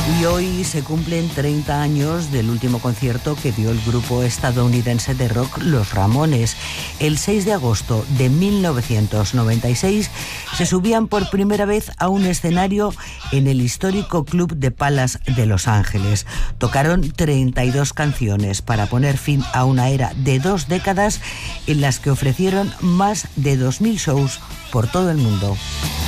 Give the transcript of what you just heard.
Y hoy se cumplen 30 años del último concierto que dio el grupo estadounidense de rock Los Ramones. El 6 de agosto de 1996 se subían por primera vez a un escenario en el histórico Club de Palas de Los Ángeles. Tocaron 32 canciones para poner fin a una era de 2 décadas en las que ofrecieron más de 2000 shows por todo el mundo.